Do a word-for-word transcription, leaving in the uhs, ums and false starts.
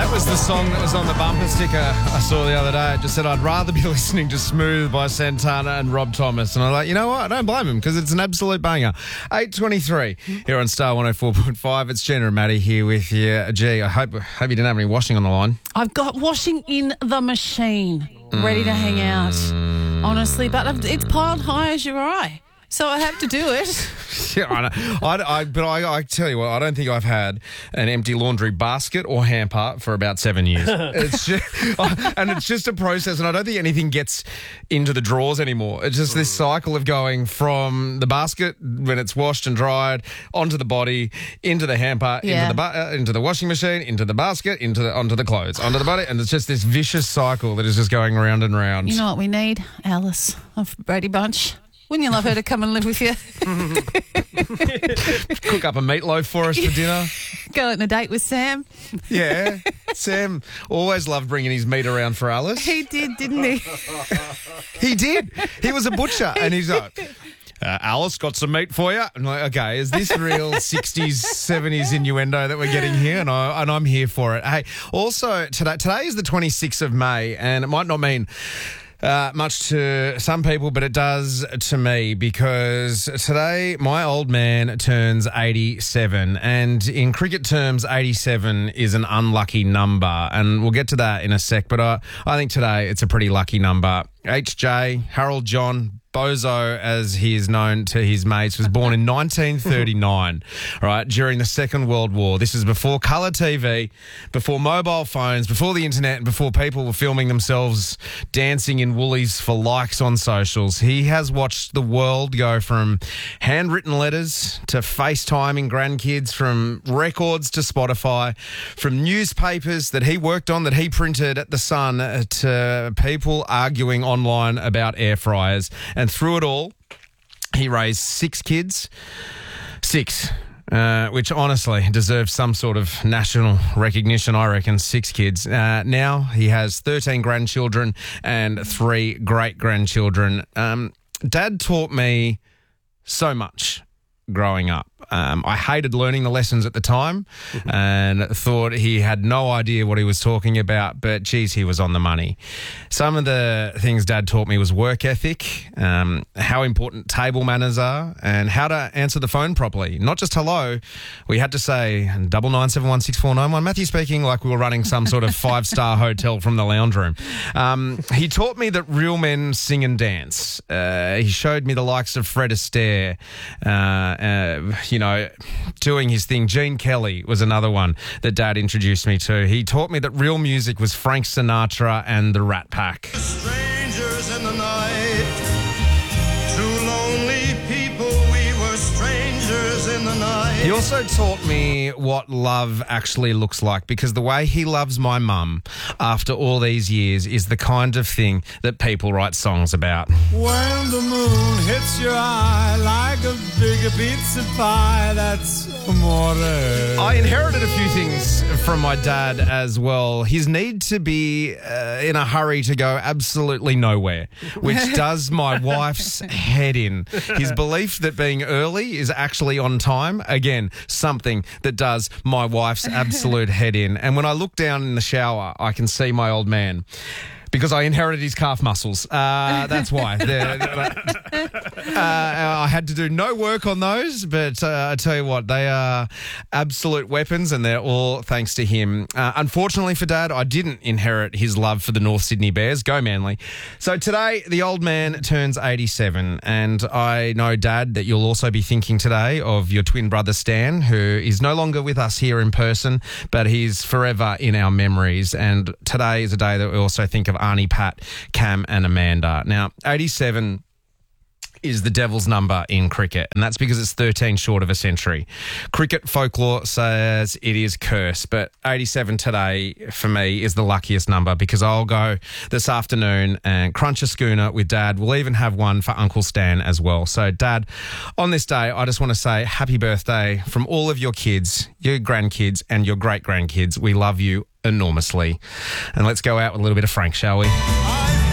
That was the song that was on the bumper sticker I saw the other day. It just said, I'd rather be listening to Smooth by Santana and Rob Thomas. And I'm like, you know what? I don't blame him because it's an absolute banger. eight twenty-three here on Star one oh four point five. It's Jenna and Maddie here with you. Gee, I hope, hope you didn't have any washing on the line. I've got washing in the machine, ready to hang out, honestly. But I've, it's piled high as your eye. So I have to do it. Yeah, I know. I, I, but I, I tell you what, I don't think I've had an empty laundry basket or hamper for about seven years. It's just, and it's just a process, and I don't think anything gets into the drawers anymore. It's just this cycle of going from the basket when it's washed and dried onto the body, into the hamper, Yeah. into the uh, into the washing machine, into the basket, into the onto the clothes, onto the body, and it's just this vicious cycle that is just going round and round. You know what we need? Alice of Brady Bunch. Wouldn't you love her to come and live with you? Cook up a meatloaf for us for dinner. Go on a date with Sam. Yeah, Sam always loved bringing his meat around for Alice. He did, didn't he? He did. He was a butcher, and he's like, uh, Alice, got some meat for you. I'm like, okay, is this real sixties, seventies innuendo that we're getting here? And, I, and I'm here for it. Hey, also, today, today is the twenty-sixth of May, and it might not mean Uh, much to some people, but it does to me because today my old man turns eighty-seven, and in cricket terms, eighty-seven is an unlucky number, and we'll get to that in a sec, but I, I think today it's a pretty lucky number. H J, Harold John Bozo, as he is known to his mates, was born in nineteen thirty-nine, right, during the Second World War. This is before colour T V, before mobile phones, before the internet, and before people were filming themselves dancing in woolies for likes on socials. He has watched the world go from handwritten letters to FaceTiming grandkids, from records to Spotify, from newspapers that he worked on, that he printed at the Sun, to people arguing online about air fryers. And through it all, he raised six kids. Six. Uh, which honestly deserves some sort of national recognition, I reckon. Six kids. Uh, now he has thirteen grandchildren and three great-grandchildren. Um, Dad taught me so much growing up. Um, I hated learning the lessons at the time and thought he had no idea what he was talking about, but geez, he was on the money. Some of the things Dad taught me was work ethic, um, how important table manners are, and how to answer the phone properly. Not just hello. We had to say double nine seven one six four nine one. Matthew speaking, like we were running some sort of five-star hotel from the lounge room. Um, he taught me that real men sing and dance. Uh, he showed me the likes of Fred Astaire, uh, uh, you know, doing his thing. Gene Kelly was another one that Dad introduced me to. He taught me that real music was Frank Sinatra and the Rat Pack. Strangers in the night, two lonely people, we were strangers in the night. He also taught me what love actually looks like, because the way he loves my mum after all these years is the kind of thing that people write songs about. When the moon hits your eye like a big pizza pie, that's amore. I inherited a few things from my dad as well. His need to be uh, in a hurry to go absolutely nowhere, which does my wife's head in. His belief that being early is actually on time, again, something that does my wife's absolute head in. And when I look down in the shower, I can see my old man, because I inherited his calf muscles. Uh, that's why. uh, I had to do no work on those, but uh, I tell you what, they are absolute weapons, and they're all thanks to him. Uh, unfortunately for Dad, I didn't inherit his love for the North Sydney Bears. Go Manly. So today, the old man turns eighty-seven, and I know, Dad, that you'll also be thinking today of your twin brother Stan, who is no longer with us here in person, but he's forever in our memories. And today is a day that we also think of Arnie, Pat, Cam and Amanda. Now, eighty-seven is the devil's number in cricket, and that's because it's thirteen short of a century. Cricket folklore says it is cursed, but eighty-seven today for me is the luckiest number, because I'll go this afternoon and crunch a schooner with Dad. We'll even have one for Uncle Stan as well. So, Dad, on this day, I just want to say happy birthday from all of your kids, your grandkids and your great-grandkids. We love you enormously. And let's go out with a little bit of Frank, shall we?